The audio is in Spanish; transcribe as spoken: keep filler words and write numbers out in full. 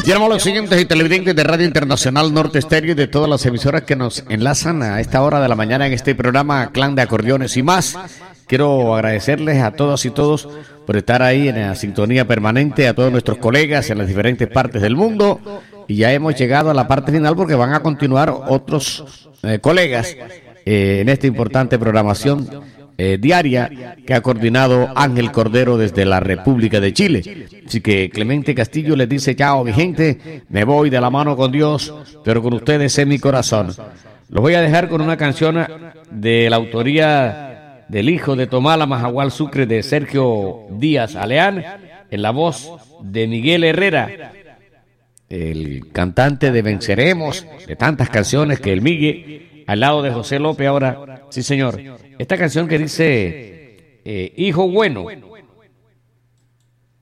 Y éramos los siguientes y televidentes de Radio Internacional Norte Estéreo y de todas las emisoras que nos enlazan a esta hora de la mañana en este programa Clan de Acordeones y más. Quiero agradecerles a todas y todos por estar ahí en la sintonía permanente, a todos nuestros colegas en las diferentes partes del mundo. Y ya hemos llegado a la parte final porque van a continuar otros eh, colegas eh, en esta importante programación Eh, diaria que ha coordinado Ángel Cordero desde la República de Chile. Así que Clemente Castillo les dice: chao mi gente, me voy de la mano con Dios, pero con ustedes en mi corazón. Los voy a dejar con una canción de la autoría del hijo de Tomala Majagual Sucre, de Sergio Díaz Aleán, en la voz de Miguel Herrera, el cantante de Venceremos, de tantas canciones que el Migue, al lado de José López ahora. Sí, señor. Esta canción que dice, eh, hijo bueno,